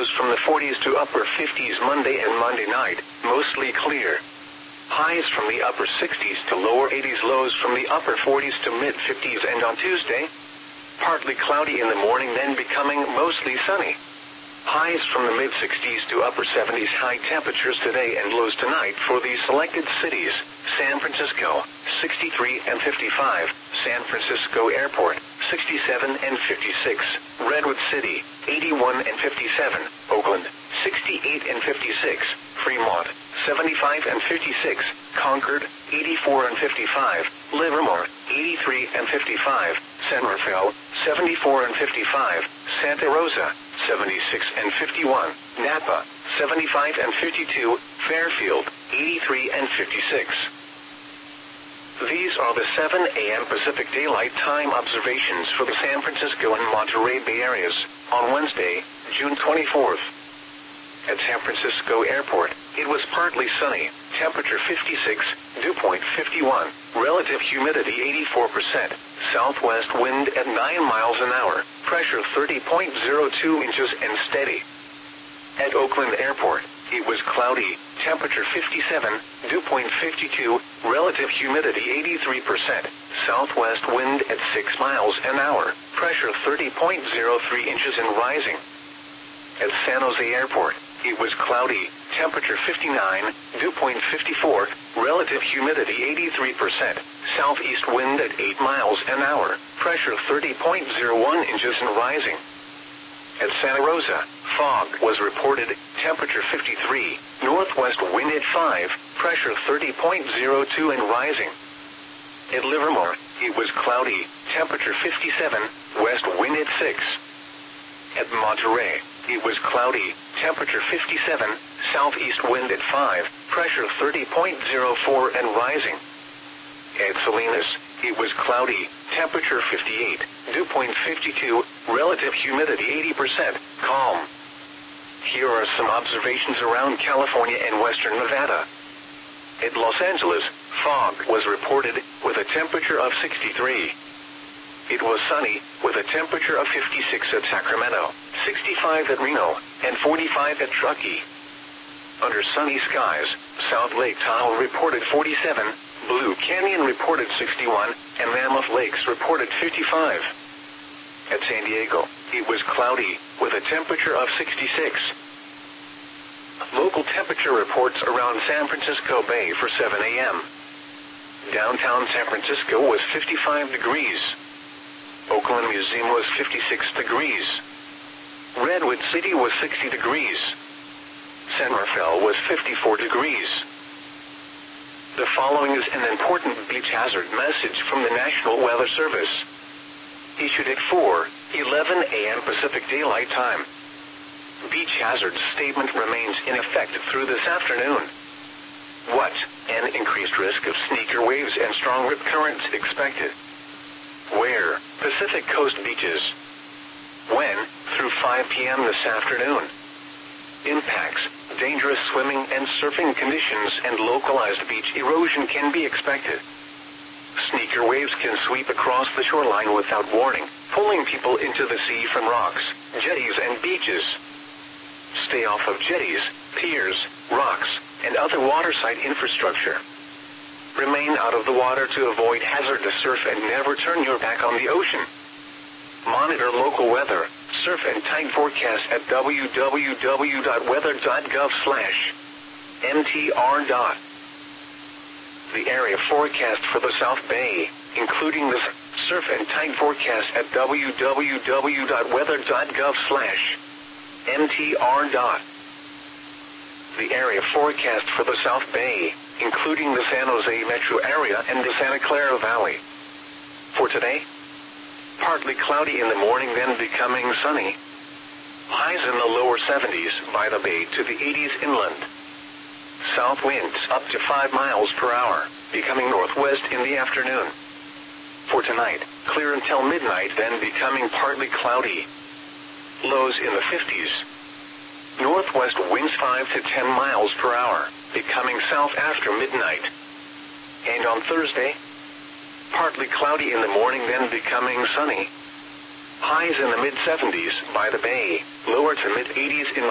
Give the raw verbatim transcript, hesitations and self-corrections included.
lows from the forties to upper fifties Monday and Monday night, mostly clear. Highs from the upper sixties to lower eighties, lows from the upper forties to mid fifties, and on Tuesday, partly cloudy in the morning, then becoming mostly sunny. Highs from the mid sixties to upper seventies, high temperatures today and lows tonight for the selected cities: San Francisco, sixty-three and fifty-five, San Francisco Airport, sixty-seven and fifty-six, Redwood City, eighty-one and fifty-seven, Oakland, sixty-eight and fifty-six, Fremont, seventy-five and fifty-six, Concord, eighty-four and fifty-five, Livermore, eighty-three and fifty-five, San Rafael, seventy-four and fifty-five, Santa Rosa, seventy-six and fifty-one, Napa, seventy-five and fifty-two, Fairfield, eighty-three and fifty-six. These are the seven a m Pacific Daylight Time observations for the San Francisco and Monterey Bay areas on Wednesday, June twenty-fourth. At San Francisco Airport, it was partly sunny, temperature fifty-six, dew point fifty-one, relative humidity eighty-four percent, southwest wind at nine miles an hour, pressure thirty point zero two inches and steady. At Oakland Airport, it was cloudy, temperature fifty-seven, dew point fifty-two, relative humidity eighty-three percent, southwest wind at six miles an hour, pressure thirty point zero three inches and rising. At San Jose Airport, it was cloudy, temperature fifty-nine, dew point fifty-four, relative humidity eighty-three percent, southeast wind at eight miles an hour, pressure thirty point zero one inches and rising. At Santa Rosa, fog was reported, temperature fifty-three, northwest wind at five, pressure thirty point zero two and rising. At Livermore, it was cloudy, temperature fifty-seven, west wind at six. At Monterey, it was cloudy, temperature fifty-seven, southeast wind at five, pressure thirty point zero four and rising. At Salinas, it was cloudy, temperature fifty-eight, dew point fifty-two, relative humidity eighty percent, calm. Here are some observations around California and western Nevada. At Los Angeles, fog was reported, with a temperature of sixty-three. It was sunny, with a temperature of fifty-six at Sacramento, sixty-five at Reno, and forty-five at Truckee. Under sunny skies, South Lake Tahoe reported forty-seven, Blue Canyon reported sixty-one, and Mammoth Lakes reported fifty-five. At San Diego, it was cloudy, with a temperature of sixty-six. Local temperature reports around San Francisco Bay for seven a m Downtown San Francisco was fifty-five degrees. Oakland Museum was fifty-six degrees. Redwood City was sixty degrees. San Rafael was fifty-four degrees. The following is an important beach hazard message from the National Weather Service. Issued at four eleven a m Pacific Daylight Time. Beach hazard statement remains in effect through this afternoon. What? An increased risk of sneaker waves and strong rip currents expected. Where? Pacific Coast beaches. When? Through five p m this afternoon. Impacts: dangerous swimming and surfing conditions and localized beach erosion can be expected. Sneaker waves can sweep across the shoreline without warning, pulling people into the sea from rocks, jetties and beaches. Stay off of jetties, piers, rocks, and other waterside infrastructure. Remain out of the water to avoid hazardous surf and never turn your back on the ocean. Monitor local weather, surf and tide forecast at w w w dot weather dot gov slash m t r. The area forecast for the South Bay, including the surf and tide forecast at w w w dot weather dot gov slash m t r. The area forecast for the South Bay, including the San Jose metro area and the Santa Clara Valley. For today, partly cloudy in the morning, then becoming sunny. Highs in the lower seventies by the bay to the eighties inland. South winds up to five miles per hour, becoming northwest in the afternoon. For tonight, clear until midnight, then becoming partly cloudy. Lows in the fifties. Northwest winds five to ten miles per hour, becoming south after midnight. And on Thursday, partly cloudy in the morning, then becoming sunny. Highs in the mid seventies by the bay, lower to mid eighties in